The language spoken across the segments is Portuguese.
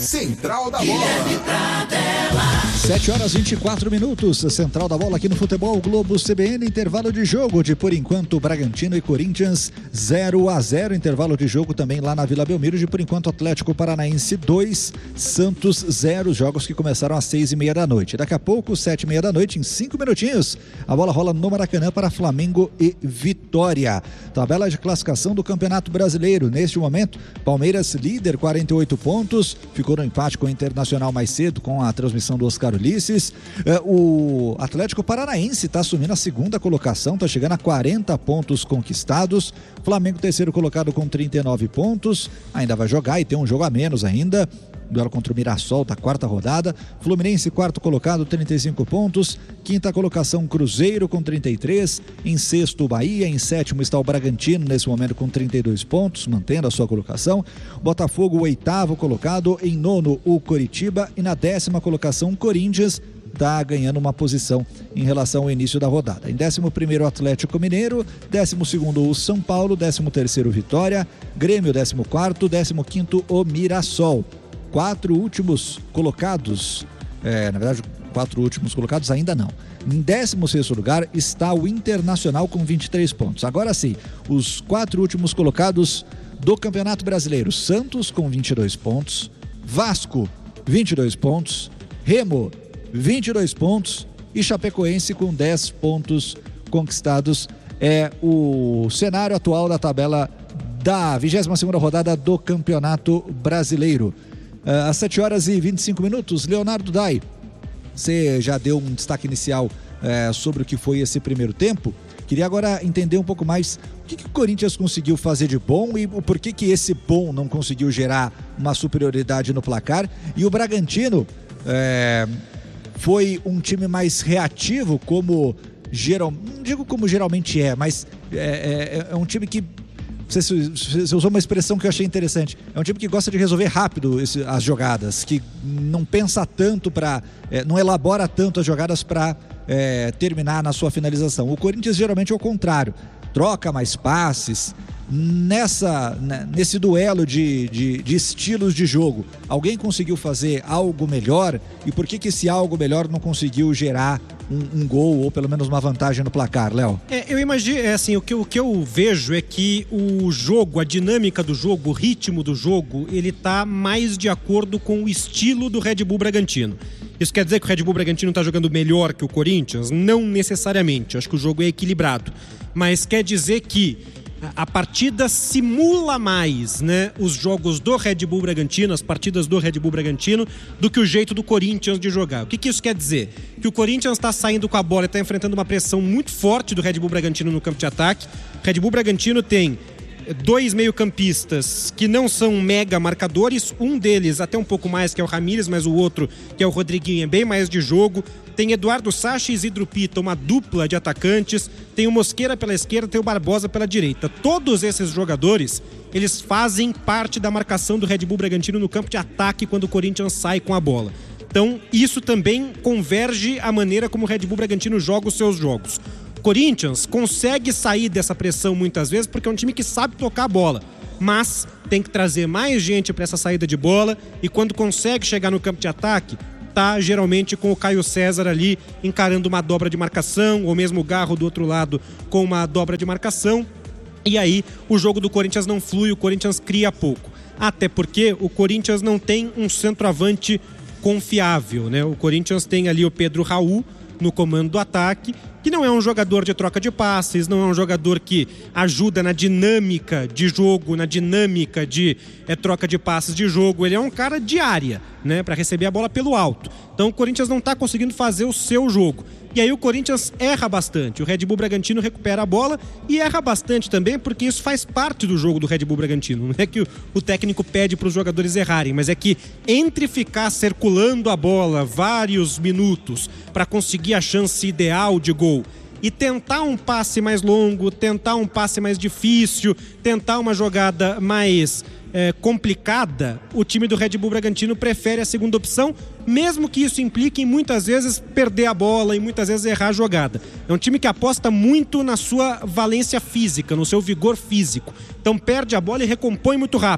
Central da Bola. 7h24, Central da Bola aqui no Futebol Globo CBN, intervalo de jogo de, por enquanto, Bragantino e Corinthians 0-0, intervalo de jogo também lá na Vila Belmiro, de por enquanto Atlético Paranaense 2, Santos 0, jogos que começaram às 6h30 da noite. Daqui a pouco, 7h30 da noite, em 5 minutinhos, a bola rola no Maracanã para Flamengo e Vitória. Tabela de classificação do Campeonato Brasileiro, neste momento, Palmeiras líder, 48 pontos, ficou no empate com o Internacional mais cedo, com a transmissão do Oscar Ulisses. O Atlético Paranaense está assumindo a segunda colocação, está chegando a 40 pontos conquistados. Flamengo terceiro colocado com 39 pontos, ainda vai jogar e tem um jogo a menos ainda. Duelo contra o Mirassol da quarta rodada. Fluminense quarto colocado, 35 pontos. Quinta colocação Cruzeiro com 33. Em sexto o Bahia. Em sétimo está o Bragantino nesse momento com 32 pontos, mantendo a sua colocação. Botafogo o oitavo colocado. Em nono o Coritiba. E na 10ª colocação o Corinthians está ganhando uma posição em relação ao início da rodada. Em 11º o Atlético Mineiro. 12º o São Paulo. 13º o Vitória. Grêmio 14º. 15º o Mirassol. 4 últimos colocados, na verdade 4 últimos colocados ainda não. Em 16º lugar está o Internacional com 23 pontos. Agora sim, os 4 últimos colocados do Campeonato Brasileiro: Santos com 22 pontos, Vasco 22 pontos, Remo 22 pontos e Chapecoense com 10 pontos conquistados. É o cenário atual da tabela da 22ª rodada do Campeonato Brasileiro. Às 7h25, Leonardo Dai, você já deu um destaque inicial sobre o que foi esse primeiro tempo. Queria agora entender um pouco mais o que o Corinthians conseguiu fazer de bom e o porquê que esse bom não conseguiu gerar uma superioridade no placar. E o Bragantino foi um time mais reativo, como não digo como geralmente mas é um time que... Você usou uma expressão que eu achei interessante. É um time que gosta de resolver rápido as jogadas, que não pensa tanto não elabora tanto as jogadas para terminar na sua finalização. O Corinthians geralmente é o contrário, troca mais passes. Nesse duelo de estilos de jogo, alguém conseguiu fazer algo melhor? E por que esse algo melhor não conseguiu gerar um gol ou pelo menos uma vantagem no placar, Léo? Eu imagino, o que eu vejo é que o jogo, a dinâmica do jogo, o ritmo do jogo, ele tá mais de acordo com o estilo do Red Bull Bragantino. Isso quer dizer que o Red Bull Bragantino está jogando melhor que o Corinthians? Não necessariamente, acho que o jogo é equilibrado, mas quer dizer que a partida simula mais, os jogos do Red Bull Bragantino, as partidas do Red Bull Bragantino, do que o jeito do Corinthians de jogar. O que isso quer dizer? Que o Corinthians está saindo com a bola e está enfrentando uma pressão muito forte do Red Bull Bragantino no campo de ataque. O Red Bull Bragantino tem 2 meio-campistas que não são mega marcadores, um deles até um pouco mais, que é o Ramírez, mas o outro, que é o Rodriguinho, é bem mais de jogo. Tem Eduardo Sacha e Isidro Pita, uma dupla de atacantes. Tem o Mosqueira pela esquerda, tem o Barbosa pela direita. Todos esses jogadores, eles fazem parte da marcação do Red Bull Bragantino no campo de ataque quando o Corinthians sai com a bola. Então, isso também converge a maneira como o Red Bull Bragantino joga os seus jogos. O Corinthians consegue sair dessa pressão muitas vezes porque é um time que sabe tocar a bola, mas tem que trazer mais gente para essa saída de bola, e quando consegue chegar no campo de ataque, tá geralmente com o Caio César ali encarando uma dobra de marcação, ou mesmo o Garro do outro lado com uma dobra de marcação, e aí o jogo do Corinthians não flui, o Corinthians cria pouco, até porque o Corinthians não tem um centroavante confiável, O Corinthians tem ali o Pedro Raul no comando do ataque, que não é um jogador de troca de passes, não é um jogador que ajuda na dinâmica de jogo, na dinâmica de troca de passes de jogo. Ele é um cara de área, para receber a bola pelo alto. Então o Corinthians não está conseguindo fazer o seu jogo. E aí o Corinthians erra bastante. O Red Bull Bragantino recupera a bola e erra bastante também, porque isso faz parte do jogo do Red Bull Bragantino. Não é que o técnico pede para os jogadores errarem, mas é que entre ficar circulando a bola vários minutos para conseguir a chance ideal de gol e tentar um passe mais longo, tentar um passe mais difícil, tentar uma jogada mais complicada, o time do Red Bull Bragantino prefere a segunda opção, mesmo que isso implique em muitas vezes perder a bola e muitas vezes errar a jogada. É um time que aposta muito na sua valência física, no seu vigor físico. Então perde a bola e recompõe muito rápido.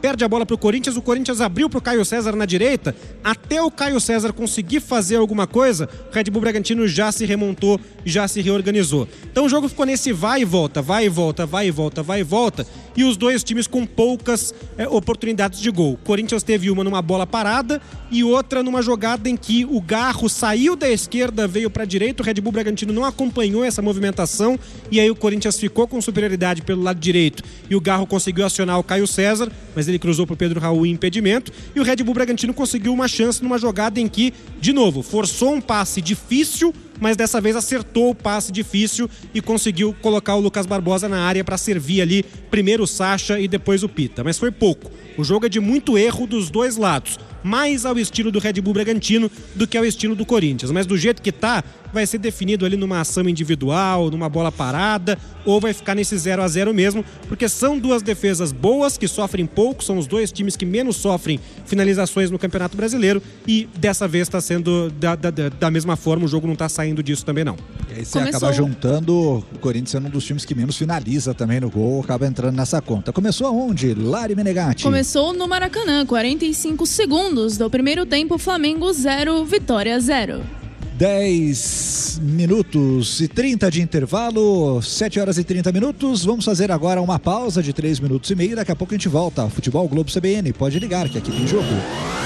perde a bola pro Corinthians, o Corinthians abriu pro Caio César na direita, até o Caio César conseguir fazer alguma coisa, o Red Bull Bragantino já se remontou, já se reorganizou. Então o jogo ficou nesse vai e volta, vai e volta, vai e volta, vai e volta, e os dois times com poucas oportunidades de gol. O Corinthians teve uma numa bola parada e outra numa jogada em que o Garro saiu da esquerda, veio para a direita, o Red Bull Bragantino não acompanhou essa movimentação e aí o Corinthians ficou com superioridade pelo lado direito e o Garro conseguiu acionar o Caio César, mas ele cruzou para o Pedro Raul em impedimento e o Red Bull Bragantino conseguiu uma chance numa jogada em que, de novo, forçou um passe difícil, mas dessa vez acertou o passe difícil e conseguiu colocar o Lucas Barbosa na área para servir ali primeiro o Sacha e depois o Pita, mas foi pouco. O jogo é de muito erro dos dois lados, mais ao estilo do Red Bull Bragantino do que ao estilo do Corinthians, mas do jeito que tá, vai ser definido ali numa ação individual, numa bola parada, ou vai ficar nesse 0-0 mesmo, porque são duas defesas boas, que sofrem pouco, são os dois times que menos sofrem finalizações no Campeonato Brasileiro, e dessa vez está sendo da mesma forma, o jogo não está saindo disso também não. E aí você acaba juntando, o Corinthians sendo um dos times que menos finaliza também no gol, acaba entrando nessa conta. Começou aonde? Lari Menegatti. Começou no Maracanã, 45 segundos do primeiro tempo, Flamengo 0, Vitória 0. 10 minutos e 30 de intervalo, 7 horas e 30 minutos. Vamos fazer agora uma pausa de 3 minutos e meio. Daqui a pouco a gente volta. Futebol Globo CBN, pode ligar que aqui tem jogo.